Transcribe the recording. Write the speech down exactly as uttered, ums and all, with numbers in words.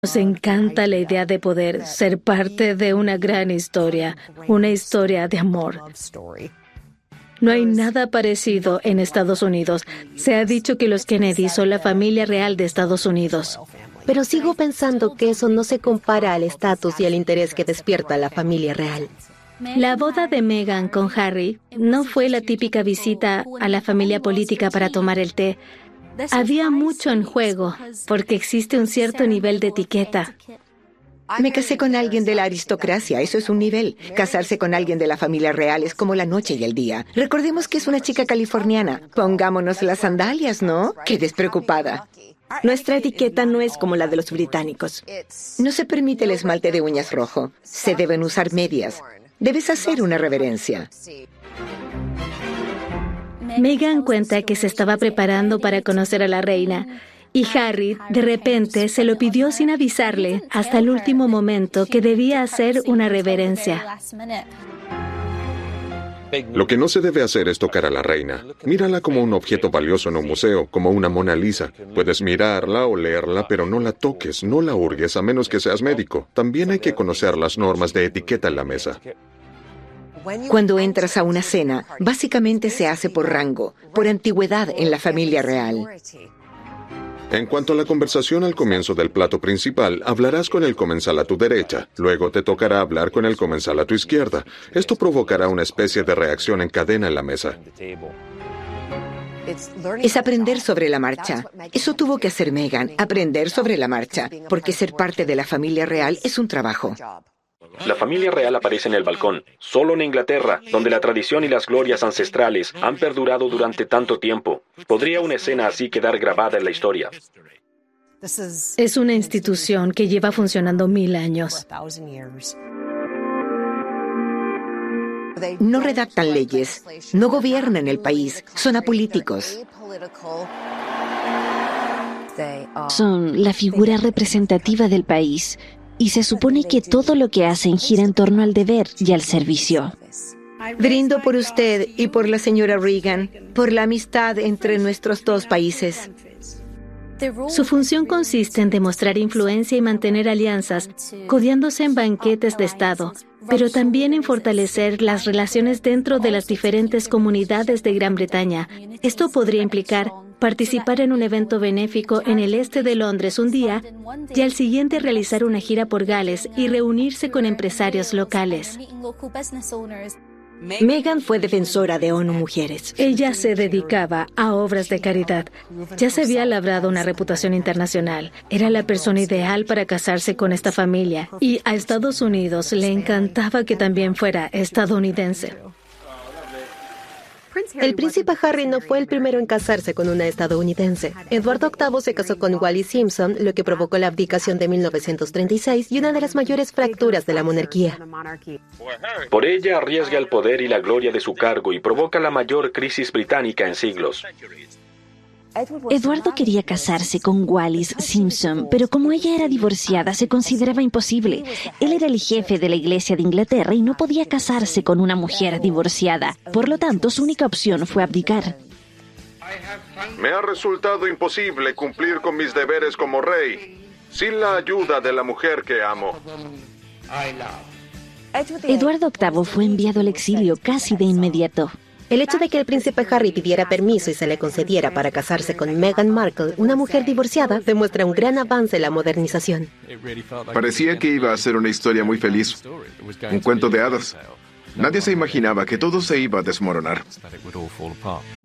Nos encanta la idea de poder ser parte de una gran historia, una historia de amor. No hay nada parecido en Estados Unidos. Se ha dicho que los Kennedy son la familia real de Estados Unidos. Pero sigo pensando que eso no se compara al estatus y al interés que despierta la familia real. La boda de Meghan con Harry no fue la típica visita a la familia política para tomar el té. Había mucho en juego, porque existe un cierto nivel de etiqueta. Me casé con alguien de la aristocracia, eso es un nivel. Casarse con alguien de la familia real es como la noche y el día. Recordemos que es una chica californiana. Pongámonos las sandalias, ¿no? ¡Qué despreocupada! Nuestra etiqueta no es como la de los británicos. No se permite el esmalte de uñas rojo. Se deben usar medias. Debes hacer una reverencia. Meghan cuenta que se estaba preparando para conocer a la reina y Harry, de repente, se lo pidió sin avisarle hasta el último momento que debía hacer una reverencia. Lo que no se debe hacer es tocar a la reina. Mírala como un objeto valioso en un museo, como una Mona Lisa. Puedes mirarla o leerla, pero no la toques, no la hurgues a menos que seas médico. También hay que conocer las normas de etiqueta en la mesa. Cuando entras a una cena, básicamente se hace por rango, por antigüedad en la familia real. En cuanto a la conversación al comienzo del plato principal, hablarás con el comensal a tu derecha. Luego te tocará hablar con el comensal a tu izquierda. Esto provocará una especie de reacción en cadena en la mesa. Es aprender sobre la marcha. Eso tuvo que hacer Meghan, aprender sobre la marcha, porque ser parte de la familia real es un trabajo. La familia real aparece en el balcón, solo en Inglaterra, donde la tradición y las glorias ancestrales han perdurado durante tanto tiempo. ¿Podría una escena así quedar grabada en la historia? Es una institución que lleva funcionando mil años. No redactan leyes, no gobiernan el país, son apolíticos. Son la figura representativa del país. Y se supone que todo lo que hacen gira en torno al deber y al servicio. Brindo por usted y por la señora Reagan, por la amistad entre nuestros dos países. Su función consiste en demostrar influencia y mantener alianzas, codeándose en banquetes de Estado, pero también en fortalecer las relaciones dentro de las diferentes comunidades de Gran Bretaña. Esto podría implicar participar en un evento benéfico en el este de Londres un día y al siguiente realizar una gira por Gales y reunirse con empresarios locales. Meghan fue defensora de ONU Mujeres. Ella se dedicaba a obras de caridad. Ya se había labrado una reputación internacional. Era la persona ideal para casarse con esta familia. Y a Estados Unidos le encantaba que también fuera estadounidense. El príncipe Harry no fue el primero en casarse con una estadounidense. Eduardo octavo se casó con Wallis Simpson, lo que provocó la abdicación de mil novecientos treinta y seis y una de las mayores fracturas de la monarquía. Por ella arriesga el poder y la gloria de su cargo y provoca la mayor crisis británica en siglos. Eduardo quería casarse con Wallis Simpson, pero como ella era divorciada, se consideraba imposible. Él era el jefe de la Iglesia de Inglaterra y no podía casarse con una mujer divorciada. Por lo tanto, su única opción fue abdicar. Me ha resultado imposible cumplir con mis deberes como rey, sin la ayuda de la mujer que amo. Eduardo octavo fue enviado al exilio casi de inmediato. El hecho de que el príncipe Harry pidiera permiso y se le concediera para casarse con Meghan Markle, una mujer divorciada, demuestra un gran avance en la modernización. Parecía que iba a ser una historia muy feliz, un cuento de hadas. Nadie se imaginaba que todo se iba a desmoronar.